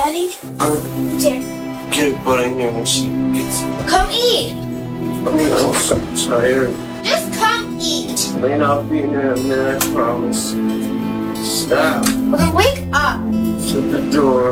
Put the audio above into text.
Daddy? Here. Get butt in here when she gets here. Come eat. I'm so tired. Just come eat. May not be in there a minute, I promise. Stop. Well, then wake up. Shut the door.